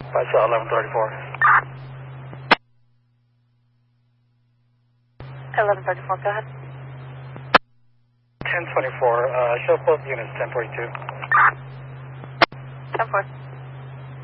I saw 1134. 1134, go ahead. 1024, show both units 1042. 10-4.